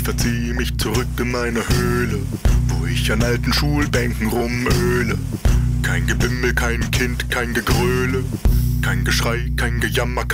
verzieh mich zurück in meine Höhle, wo ich an alten Schulbänken rumöle. Kein Gebimmel, kein Kind, kein Gegröle, kein Geschrei, kein Gejammer,